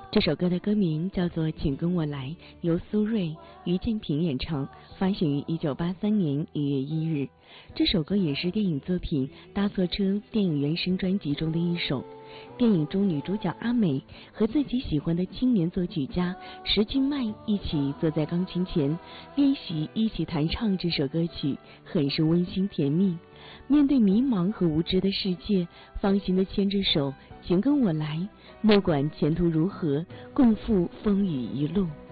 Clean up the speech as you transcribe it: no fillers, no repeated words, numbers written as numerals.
这首歌的歌名叫做《请跟我来》，由苏芮、于建平演唱，发行于1983年1月1日。这首歌也是电影作品《搭错车》电影原声专辑中的一首。电影中女主角阿美和自己喜欢的青年作曲家石俊迈一起坐在钢琴前练习，一起弹唱这首歌曲，很是温馨甜蜜。面对迷茫和无知的世界，放心地牵着手，请跟我来，莫管前途如何，共赴风雨一路。